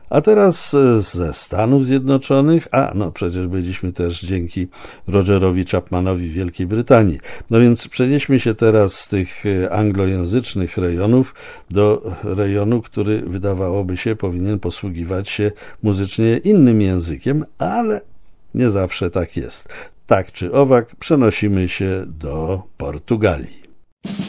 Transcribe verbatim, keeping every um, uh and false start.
A teraz ze Stanów Zjednoczonych, a no przecież byliśmy też dzięki Rogerowi Chapmanowi w Wielkiej Brytanii. No więc przenieśmy się teraz z tych anglojęzycznych rejonów do rejonu, który wydawałoby się powinien posługiwać się muzycznie innym językiem, ale nie zawsze tak jest. Tak czy owak przenosimy się do Portugalii.